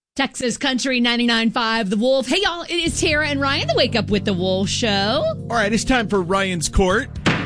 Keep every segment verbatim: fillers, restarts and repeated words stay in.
Texas Country ninety-nine point five, The Wolf. Hey, y'all, it is Tara and Ryan, the Wake Up with the Wolf show. All right, it's time for Ryan's Court.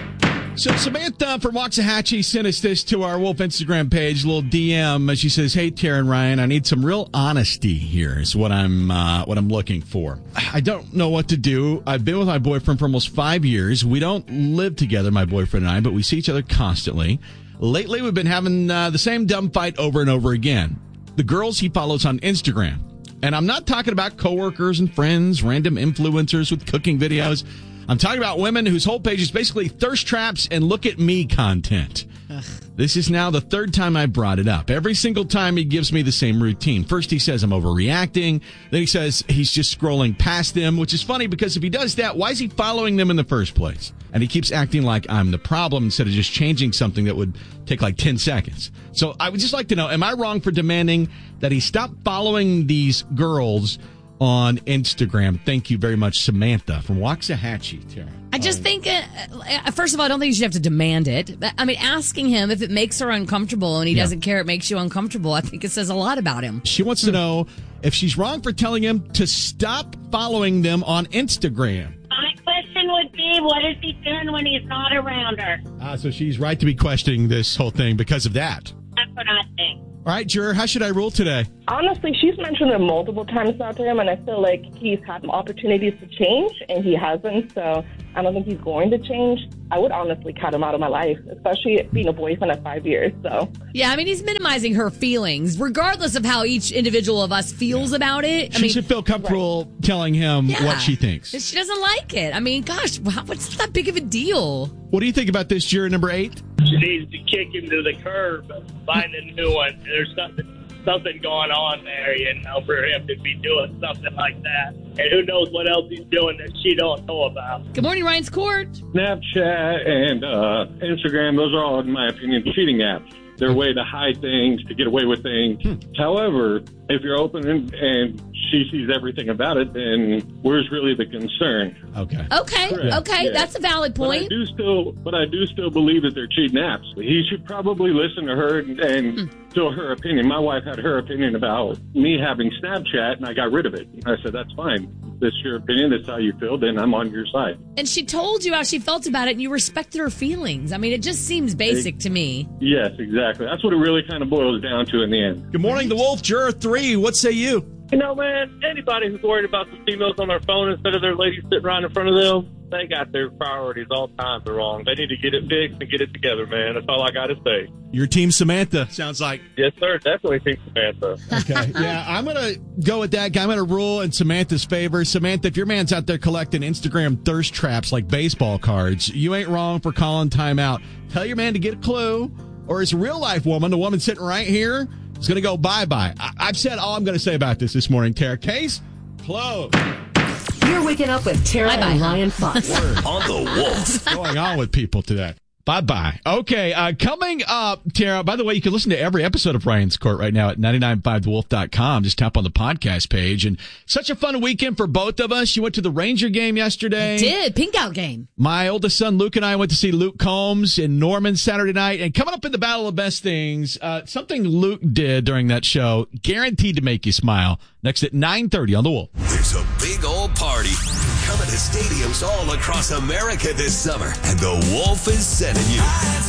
So Samantha from Waxahachie sent us this to our Wolf Instagram page, a little D M. She says, "Hey, Tara and Ryan, I need some real honesty here is what I'm uh, what I'm looking for. I don't know what to do. I've been with my boyfriend for almost five years. We don't live together, my boyfriend and I, but we see each other constantly. Lately, we've been having uh, the same dumb fight over and over again. The girls he follows on Instagram. And I'm not talking about coworkers and friends, random influencers with cooking videos. I'm talking about women whose whole page is basically thirst traps and look at me content. Ugh. This is now the third time I brought it up. Every single time he gives me the same routine. First he says I'm overreacting. Then he says he's just scrolling past them, which is funny because if he does that, why is he following them in the first place? And he keeps acting like I'm the problem instead of just changing something that would take like ten seconds. So I would just like to know, am I wrong for demanding that he stop following these girls on Instagram? Thank you very much, Samantha from Waxahachie, Tara. I just think, uh, first of all, I don't think you should have to demand it. I mean, asking him if it makes her uncomfortable and he yeah. doesn't care it makes you uncomfortable, I think it says a lot about him. She wants to know if she's wrong for telling him to stop following them on Instagram. My question would be, what is he doing when he's not around her? Ah, so she's right to be questioning this whole thing because of that. That's what I think. All right, Juror, how should I rule today? Honestly, she's mentioned it multiple times now to him, and I feel like he's had opportunities to change, and he hasn't, so I don't think he's going to change. I would honestly cut him out of my life, especially being a boyfriend at five years, so. Yeah, I mean, he's minimizing her feelings, regardless of how each individual of us feels yeah. about it. I she mean, should feel comfortable right. telling him yeah, what she thinks. She doesn't like it. I mean, gosh, what's that big of a deal? What do you think about this, Juror number eight? She needs to kick him to the curb, find a new one. There's something something going on there, you know, for him to be doing something like that. And who knows what else he's doing that she don't know about. Good morning, Ryan's Court. Snapchat and uh, Instagram, those are all, in my opinion, cheating apps. They're a way to hide things, to get away with things. Hmm. However, if you're open and, and she sees everything about it, then where's really the concern? Okay. Okay. Correct. Okay. Yeah. That's a valid point. But I do still, but I do still believe that they're cheating apps. He should probably listen to her and, and hmm. to her opinion. My wife had her opinion about me having Snapchat, and I got rid of it. I said, that's fine. This is your opinion. That's how you feel. Then I'm on your side. And she told you how she felt about it, and you respected her feelings. I mean, it just seems basic it, to me. Yes, exactly. That's what it really kind of boils down to in the end. Good morning, The Wolf. Juror three. What say you? You know, man, anybody who's worried about the females on their phone instead of their ladies sitting right in front of them, they got their priorities all times wrong. They need to get it fixed and get it together, man. That's all I got to say. Your team Samantha, sounds like. Yes, sir. Definitely team Samantha. Okay. Yeah, I'm going to go with that guy. I'm going to rule in Samantha's favor. Samantha, if your man's out there collecting Instagram thirst traps like baseball cards, you ain't wrong for calling time out. Tell your man to get a clue, or his real life woman, the woman sitting right here, is going to go bye-bye. I- I've said all I'm going to say about this this morning, Tara. Case closed. You're waking up with Tara Bye-bye. and Ryan Fox. On the Wolf. What's going on with people today? Bye-bye. Okay, uh, coming up, Tara, by the way, you can listen to every episode of Ryan's Court right now at nine nine five the wolf dot com. Just tap on the podcast page. And such a fun weekend for both of us. You went to the Ranger game yesterday. I did. Pink out game. My oldest son, Luke, and I went to see Luke Combs in Norman Saturday night. And coming up in the Battle of Best Things, uh, something Luke did during that show, guaranteed to make you smile. Next at nine thirty on The Wolf. There's a big old party coming to stadiums all across America this summer, and The Wolf is sending you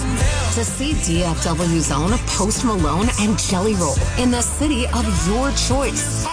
to see D F W's own Post Malone and Jelly Roll in the city of your choice.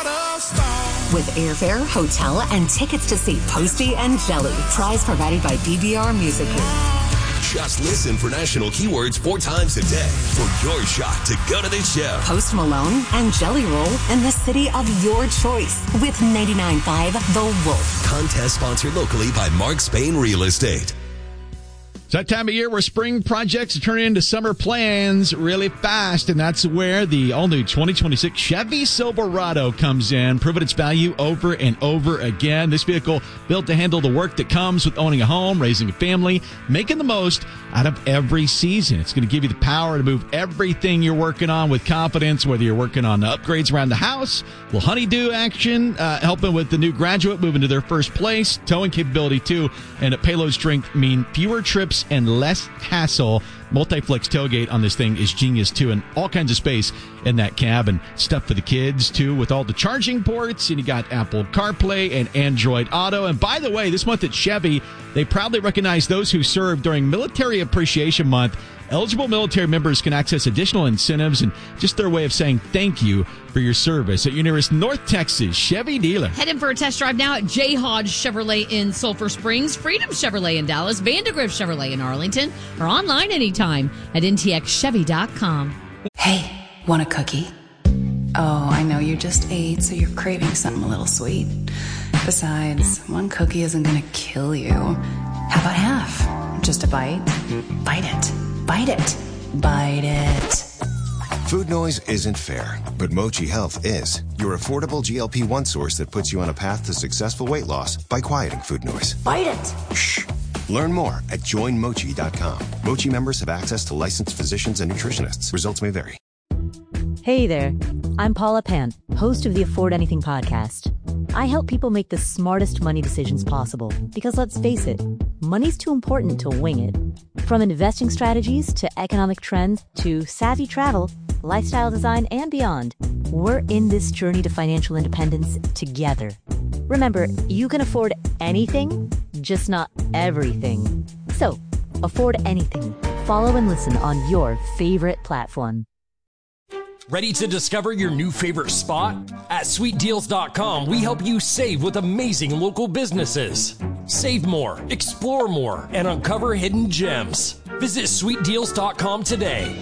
With airfare, hotel, and tickets to see Posty and Jelly. Prize provided by D V R Music Group. Just listen for national keywords four times a day for your shot to go to the show. Post Malone and Jelly Roll in the city of your choice with ninety-nine point five The Wolf. Contest sponsored locally by Mark Spain Real Estate. It's that time of year where spring projects turn into summer plans really fast, and that's where the all-new twenty twenty-six Chevy Silverado comes in, proving its value over and over again. This vehicle built to handle the work that comes with owning a home, raising a family, making the most out of every season. It's going to give you the power to move everything you're working on with confidence, whether you're working on upgrades around the house, little honeydew action, uh, helping with the new graduate moving to their first place, towing capability too, and a payload strength mean fewer trips and less hassle. Multi-flex tailgate on this thing is genius too, and all kinds of space in that cab, and stuff for the kids, too, with all the charging ports. And you got Apple CarPlay and Android Auto. And by the way, this month at Chevy, they proudly recognize those who served during Military Appreciation Month. Eligible military members can access additional incentives and just their way of saying thank you for your service at your nearest North Texas Chevy dealer. Head in for a test drive now at J. Hodge Chevrolet in Sulphur Springs, Freedom Chevrolet in Dallas, Vandergrift Chevrolet in Arlington, or online anytime at N T X Chevy dot com. Hey, want a cookie? Oh, I know you just ate, so you're craving something a little sweet. Besides, one cookie isn't going to kill you. How about half? Just a bite? Bite it. Bite it. Bite it. Food noise isn't fair, but Mochi Health is. Your affordable G L P one source that puts you on a path to successful weight loss by quieting food noise. Bite it. Shh. Learn more at join mochi dot com. Mochi members have access to licensed physicians and nutritionists. Results may vary. Hey there. I'm Paula Pant, host of the Afford Anything podcast. I help people make the smartest money decisions possible because, let's face it, money's too important to wing it. From investing strategies to economic trends to savvy travel, lifestyle design, and beyond, we're in this journey to financial independence together. Remember, you can afford anything, just not everything. So, afford anything. Follow and listen on your favorite platform. Ready to discover your new favorite spot? At sweet deals dot com, we help you save with amazing local businesses. Save more, explore more, and uncover hidden gems. Visit sweet deals dot com today.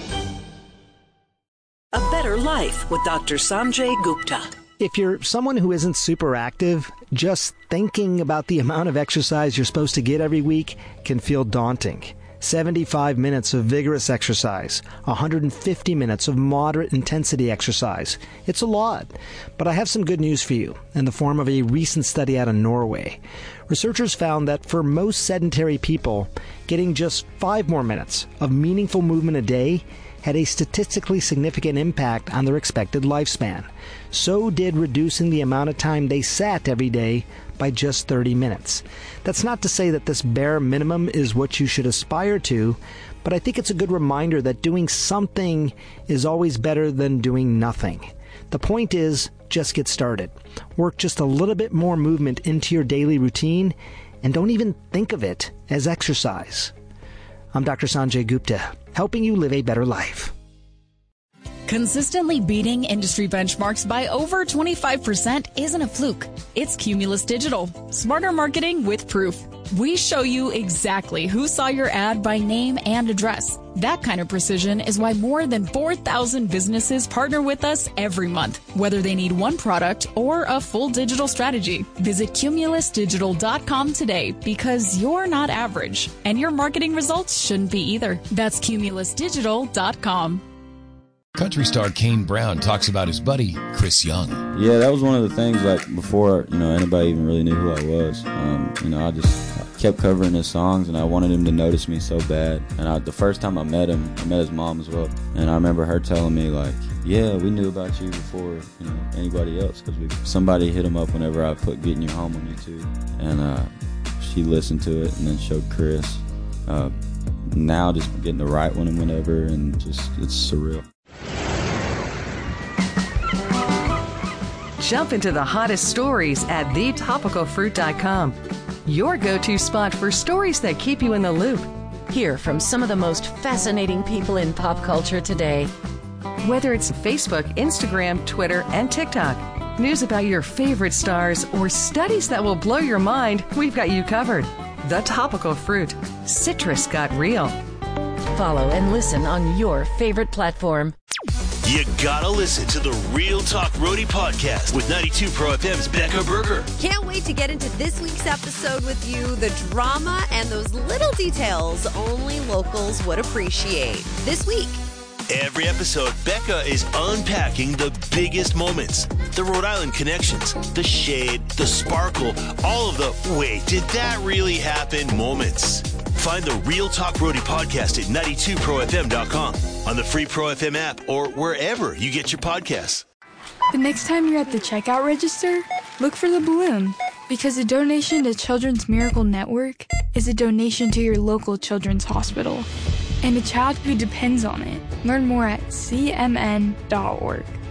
A better life with Doctor Sanjay Gupta. If you're someone who isn't super active, just thinking about the amount of exercise you're supposed to get every week can feel daunting. seventy-five minutes of vigorous exercise, one hundred fifty minutes of moderate intensity exercise. It's a lot, but I have some good news for you in the form of a recent study out of Norway. Researchers found that for most sedentary people, getting just five more minutes of meaningful movement a day had a statistically significant impact on their expected lifespan. So did reducing the amount of time they sat every day by just thirty minutes. That's not to say that this bare minimum is what you should aspire to, but I think it's a good reminder that doing something is always better than doing nothing. The point is, just get started. Work just a little bit more movement into your daily routine, and don't even think of it as exercise. I'm Doctor Sanjay Gupta, helping you live a better life. Consistently beating industry benchmarks by over twenty-five percent isn't a fluke. It's Cumulus Digital. Smarter marketing with proof. We show you exactly who saw your ad by name and address. That kind of precision is why more than four thousand businesses partner with us every month, whether they need one product or a full digital strategy. Visit cumulus digital dot com today because you're not average, and your marketing results shouldn't be either. That's cumulus digital dot com. Country star Kane Brown talks about his buddy, Chris Young. Yeah, that was one of the things, like, before, you know, anybody even really knew who I was. Um, you know, I just kept covering his songs, and I wanted him to notice me so bad. And I, the first time I met him, I met his mom as well. And I remember her telling me, like, yeah, we knew about you before, you know, anybody else, because we somebody hit him up whenever I put Getting You Home on YouTube. And uh, she listened to it and then showed Chris. Uh, now just getting to write one and whenever, and just, it's surreal. Jump into the hottest stories at the topical fruit dot com. Your go-to spot for stories that keep you in the loop. Hear from some of the most fascinating people in pop culture today. Whether it's Facebook, Instagram, Twitter, and TikTok, news about your favorite stars, or studies that will blow your mind, we've got you covered. The Topical Fruit. Citrus got real. Follow and listen on your favorite platform. You gotta listen to the Real Talk Roadie podcast with ninety-two Pro F M's Becca Berger. Can't wait to get into this week's episode with you. The drama and those little details only locals would appreciate. This week. Every episode, Becca is unpacking the biggest moments. The Rhode Island connections, the shade, the sparkle, all of the wait, did that really happen moments. Find the Real Talk Roadie podcast at ninety-two pro f m dot com, on the free Pro F M app, or wherever you get your podcasts. The next time you're at the checkout register, look for the balloon, because a donation to Children's Miracle Network is a donation to your local children's hospital. and a child who depends on it. Learn more at c m n dot org.